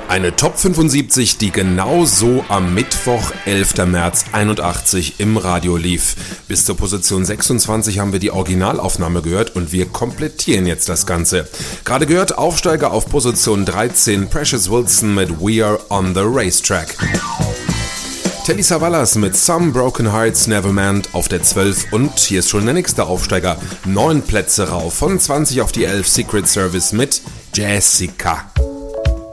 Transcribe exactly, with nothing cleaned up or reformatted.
Eine Top fünfundsiebzig, die genau so am Mittwoch, elften März einundachtzig im Radio lief. Bis zur Position sechsundzwanzig haben wir die Originalaufnahme gehört und wir komplettieren jetzt das Ganze. Gerade gehört Aufsteiger auf Position dreizehn, Precious Wilson mit We Are on the Racetrack. Telly Savalas mit Some Broken Hearts Never Meant auf der zwölf und hier ist schon der nächste Aufsteiger. Neun Plätze rauf, von zwanzig auf die elf, Secret Service mit Jessica.